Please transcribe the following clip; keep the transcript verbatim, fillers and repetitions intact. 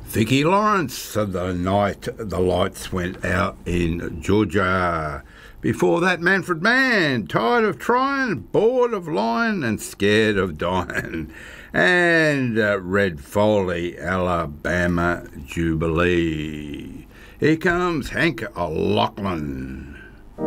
Vicki Lawrence, The Night the Lights Went Out in Georgia. Before that, Manfred Mann, Tired of Trying, Bored of Lying and Scared of Dying. And uh, Red Foley, Alabama Jubilee. Here comes Hank Lachlan.